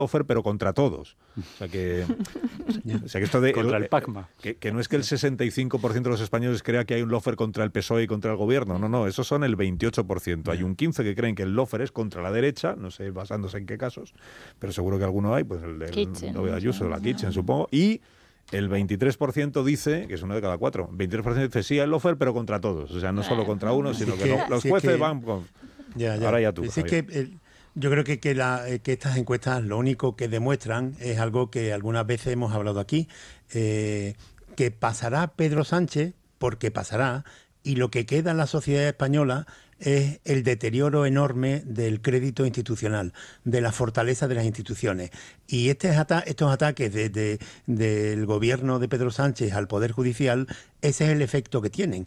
lawfare, pero contra todos. O sea que esto de... Contra el PACMA. Que no es que el 65% de los españoles crea que hay un lawfare contra el PSOE y contra el gobierno. No, esos son el 28%. Hay un 15% que creen que el lawfare es contra la derecha, no sé basándose en qué casos, pero seguro que alguno hay, pues el de Ayuso, la Kitchen, supongo, y el 23% dice, que es uno de cada cuatro, 23% dice sí al lawfare, pero contra todos. O sea, no solo contra uno, sino que los jueces van con... Ahora ya tú. Es que yo creo que estas encuestas lo único que demuestran es algo que algunas veces hemos hablado aquí, que pasará Pedro Sánchez, porque pasará, y lo que queda en la sociedad española es el deterioro enorme del crédito institucional, de la fortaleza de las instituciones. Y estos ataques del gobierno de Pedro Sánchez al Poder Judicial, ese es el efecto que tienen.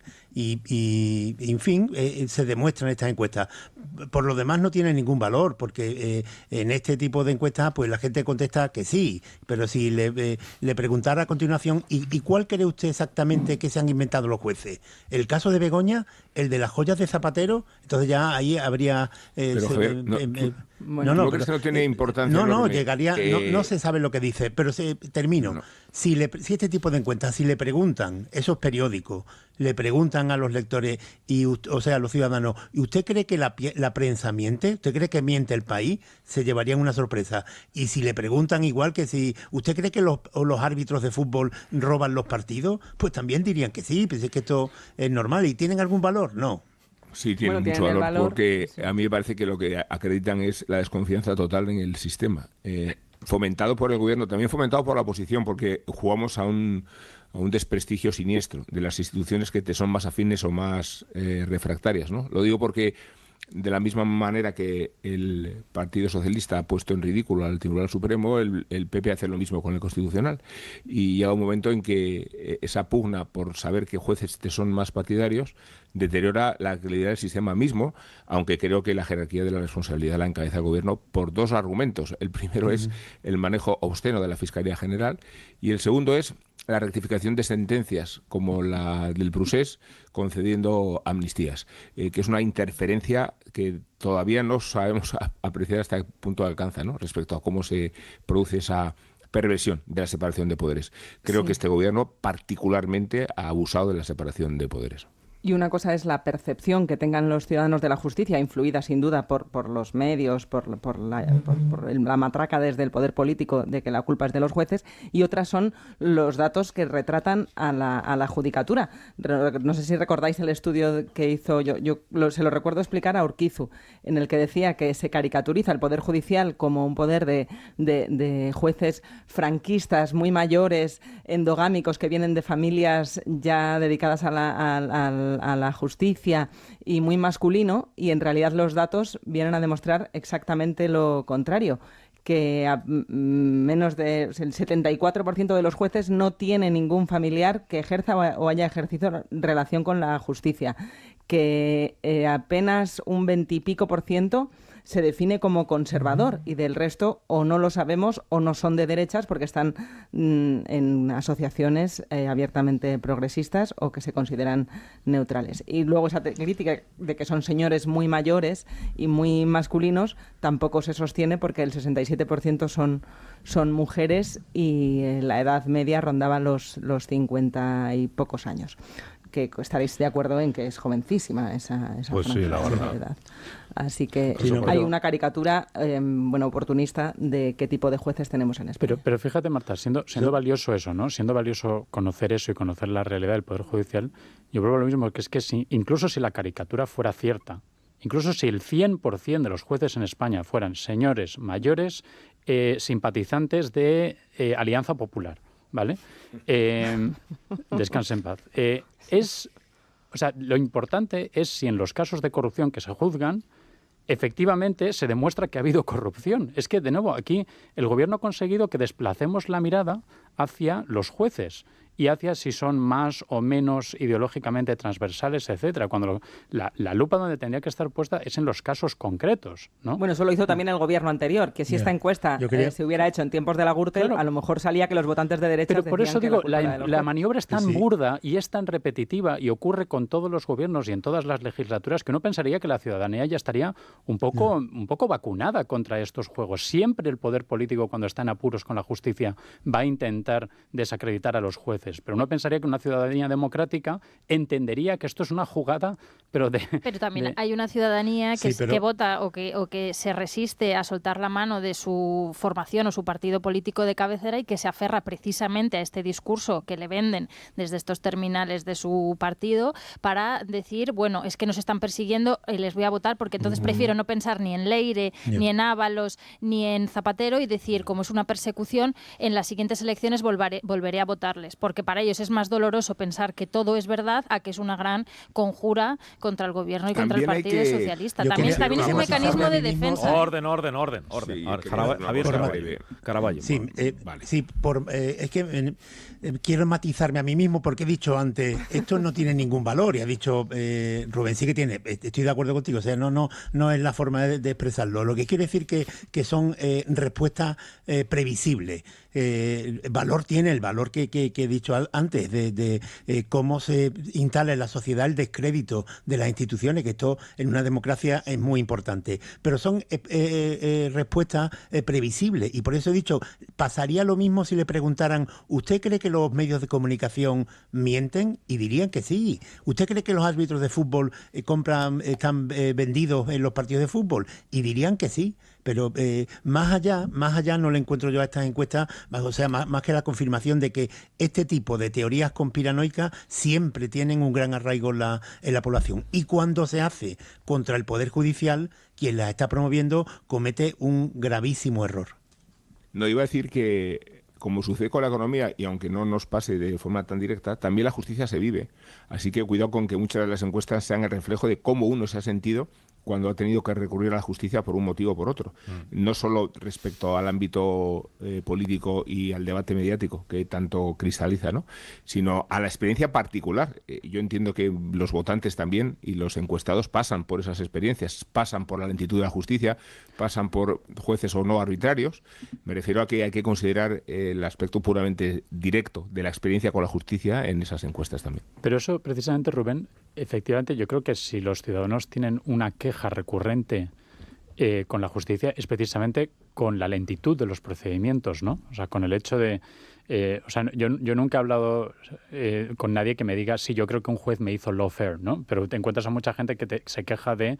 Y en fin, se demuestra en estas encuestas. Por lo demás no tiene ningún valor, porque en este tipo de encuestas pues la gente contesta que sí, pero si le preguntara a continuación, ¿y cuál cree usted exactamente que se han inventado los jueces? ¿El caso de Begoña? ¿El de las joyas de Zapatero? Entonces ya ahí habría... pero Javier, ¿no crees que no tiene importancia? Llegaría... No se sabe lo que dice, pero termino. Si este tipo de encuestas, si le preguntan, esos periódicos, le preguntan a los lectores, o sea, a los ciudadanos, ¿y usted cree que la prensa miente? ¿Usted cree que miente el país? Se llevarían una sorpresa. Y si le preguntan igual que si ¿usted cree que los árbitros de fútbol roban los partidos? Pues también dirían que sí, pues es que esto es normal. ¿Y tienen algún valor? No. Sí, tiene mucho valor porque a mí me parece que lo que acreditan es la desconfianza total en el sistema. Fomentado por el gobierno, también fomentado por la oposición, porque jugamos a un desprestigio siniestro de las instituciones que te son más afines o más refractarias, ¿no? Lo digo porque de la misma manera que el Partido Socialista ha puesto en ridículo al Tribunal Supremo, el PP hace lo mismo con el Constitucional. Y llega un momento en que esa pugna por saber qué jueces te son más partidarios deteriora la credibilidad del sistema mismo, aunque creo que la jerarquía de la responsabilidad la encabeza el gobierno por dos argumentos. El primero es el manejo obsceno de la Fiscalía General y el segundo es la rectificación de sentencias como la del Procés concediendo amnistías, que es una interferencia que todavía no sabemos apreciar hasta qué punto alcanza, ¿no?, respecto a cómo se produce esa perversión de la separación de poderes. Creo que este gobierno particularmente ha abusado de la separación de poderes. Y una cosa es la percepción que tengan los ciudadanos de la justicia, influida sin duda por los medios, por la matraca desde el poder político de que la culpa es de los jueces, y otras son los datos que retratan a la judicatura. No sé si recordáis el estudio que hizo, se lo recuerdo explicar a Urquizu, en el que decía que se caricaturiza el Poder Judicial como un poder de jueces franquistas muy mayores, endogámicos, que vienen de familias ya dedicadas a la justicia y muy masculino, y en realidad los datos vienen a demostrar exactamente lo contrario, que menos del 74% de los jueces no tiene ningún familiar que ejerza o haya ejercido relación con la justicia, que apenas un 20 y pico % se define como conservador, y del resto o no lo sabemos o no son de derechas porque están en asociaciones abiertamente progresistas o que se consideran neutrales. Y luego esa crítica de que son señores muy mayores y muy masculinos tampoco se sostiene, porque el 67% son mujeres y la edad media rondaba los 50 y pocos años. Que estaréis de acuerdo en que es jovencísima esa pues sí, la verdad. Edad. Así que hay una caricatura oportunista de qué tipo de jueces tenemos en España. Pero fíjate, Marta, siendo valioso eso, ¿no? Siendo valioso conocer eso y conocer la realidad del Poder Judicial, yo creo lo mismo, que es que incluso si la caricatura fuera cierta, incluso si el 100% de los jueces en España fueran señores mayores simpatizantes de Alianza Popular, ¿vale? Descanse en paz. Lo importante es si en los casos de corrupción que se juzgan, efectivamente se demuestra que ha habido corrupción. Es que, de nuevo, aquí el gobierno ha conseguido que desplacemos la mirada hacia los jueces y hacia si son más o menos ideológicamente transversales, etcétera. Cuando la lupa donde tendría que estar puesta es en los casos concretos, ¿no? Bueno, eso lo hizo también el gobierno anterior, que si esta encuesta se hubiera hecho en tiempos de la Gürtel, a lo mejor salía que los votantes de derecha. Pero por eso digo, la maniobra es tan burda y es tan repetitiva y ocurre con todos los gobiernos y en todas las legislaturas que uno pensaría que la ciudadanía ya estaría un poco vacunada contra estos juegos. Siempre el poder político, cuando está en apuros con la justicia, va a intentar desacreditar a los jueces. Pero uno pensaría que una ciudadanía democrática entendería que esto es una jugada, pero también hay una ciudadanía que vota o que se resiste a soltar la mano de su formación o su partido político de cabecera y que se aferra precisamente a este discurso que le venden desde estos terminales de su partido para decir, bueno, es que nos están persiguiendo y les voy a votar porque entonces prefiero no pensar ni en Leire, ni en Ábalos, ni en Zapatero y decir, como es una persecución, en las siguientes elecciones volveré a votarles. Porque para ellos es más doloroso pensar que todo es verdad a que es una gran conjura contra el gobierno y contra el Partido Socialista. También es un mecanismo de defensa. Orden. Sí, Javier Caraballo. Sí, vale. Es que quiero matizarme a mí mismo porque he dicho antes, esto no tiene ningún valor y ha dicho Rubén, sí que tiene, estoy de acuerdo contigo, o sea, no es la forma de expresarlo. Lo que quiere decir que son respuestas previsibles. Valor tiene el valor que he dicho antes de cómo se instala en la sociedad el descrédito de las instituciones, que esto en una democracia es muy importante, pero son respuestas previsibles y por eso he dicho, pasaría lo mismo si le preguntaran, ¿usted cree que los medios de comunicación mienten? Y dirían que sí. ¿Usted cree que los árbitros de fútbol están vendidos en los partidos de fútbol? Y dirían que sí. Pero más allá no le encuentro yo a estas encuestas, o sea, más que la confirmación de que este tipo de teorías conspiranoicas siempre tienen un gran arraigo en la población. Y cuando se hace contra el Poder Judicial, quien las está promoviendo comete un gravísimo error. No, iba a decir que, como sucede con la economía, y aunque no nos pase de forma tan directa, también la justicia se vive. Así que cuidado con que muchas de las encuestas sean el reflejo de cómo uno se ha sentido cuando ha tenido que recurrir a la justicia por un motivo o por otro. No solo respecto al ámbito político y al debate mediático que tanto cristaliza, ¿no?, sino a la experiencia particular. Yo entiendo que los votantes también y los encuestados pasan por esas experiencias, pasan por la lentitud de la justicia, pasan por jueces o no arbitrarios. Me refiero a que hay que considerar el aspecto puramente directo de la experiencia con la justicia en esas encuestas también. Pero eso, precisamente, Rubén, efectivamente, yo creo que si los ciudadanos tienen una queja recurrente con la justicia es precisamente con la lentitud de los procedimientos, ¿no? O sea, con el hecho de... yo nunca he hablado con nadie que me diga si yo creo que un juez me hizo lawfare, ¿no? Pero te encuentras a mucha gente que se queja de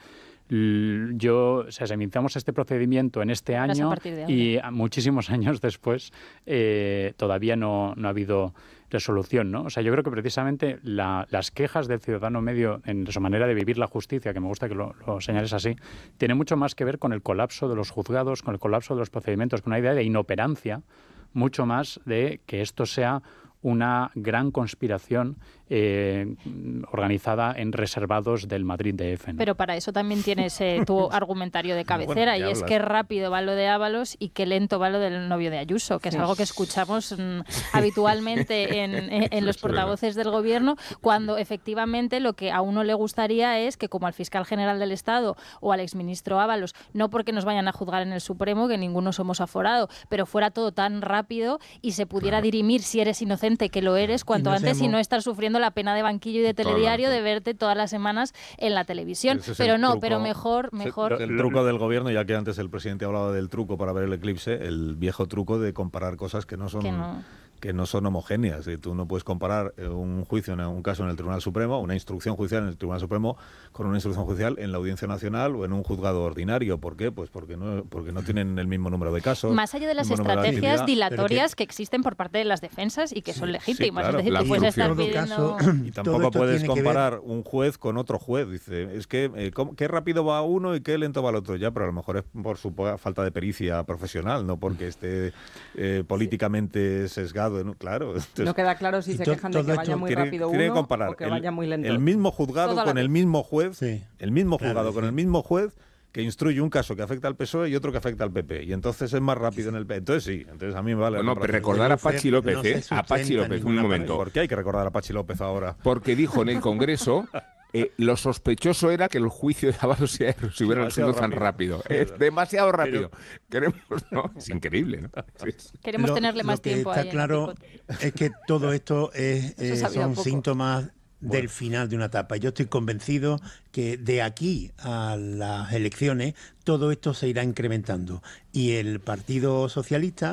iniciamos este procedimiento en este año y muchísimos años después todavía no ha habido resolución, ¿no? O sea, yo creo que precisamente las quejas del ciudadano medio en su manera de vivir la justicia, que me gusta que lo señales así, tiene mucho más que ver con el colapso de los juzgados, con el colapso de los procedimientos, con una idea de inoperancia, mucho más de que esto sea una gran conspiración organizada en reservados del Madrid DF, ¿no? Pero para eso también tienes tu argumentario de cabecera, y es que rápido va lo de Ábalos y que lento va lo del novio de Ayuso, que es algo que escuchamos habitualmente en los portavoces del gobierno, cuando efectivamente lo que a uno le gustaría es que, como al fiscal general del Estado o al exministro Ábalos, no porque nos vayan a juzgar en el Supremo, que ninguno somos aforado, pero fuera todo tan rápido y se pudiera dirimir si eres inocente, que lo eres, cuanto antes, y no estar sufriendo la pena de banquillo y de telediario de verte todas las semanas en la televisión. Pero no, pero mejor. El truco del gobierno, ya que antes el presidente hablaba del truco para ver el eclipse, el viejo truco de comparar cosas que no son homogéneas. Y tú no puedes comparar un juicio, un caso en el Tribunal Supremo, una instrucción judicial en el Tribunal Supremo, con una instrucción judicial en la Audiencia Nacional o en un juzgado ordinario. ¿Por qué? Pues porque no tienen el mismo número de casos. Más allá de las estrategias dilatorias que existen por parte de las defensas y que son legítimas. Claro. Es decir, tú puedes estar pidiendo... Y tampoco puedes comparar un juez con otro juez. Dice, es que qué rápido va uno y qué lento va el otro. Ya, pero a lo mejor es por su falta de pericia profesional, no porque esté políticamente sesgado. ¿no? Claro. Entonces, no queda claro si se quejan de que vaya muy rápido uno o que vaya muy lento. El mismo juzgado con el mismo juez, el mismo juzgado con el mismo juez, que instruye un caso que afecta al PSOE y otro que afecta al PP. Y entonces es más rápido en el PP. Entonces sí, entonces a mí me vale. Bueno, pero recordar a Pachi López, a Pachi López, un momento. ¿Por qué hay que recordar a Pachi López ahora? Porque dijo en el Congreso... lo sospechoso era que el juicio de Ábalos se hubiera resuelto tan rápido. Es demasiado rápido. Queremos, ¿no? Es increíble, ¿no? Queremos tenerle más tiempo. Lo que está claro es que todo esto son síntomas del final de una etapa. Yo estoy convencido que de aquí a las elecciones todo esto se irá incrementando. Y el Partido Socialista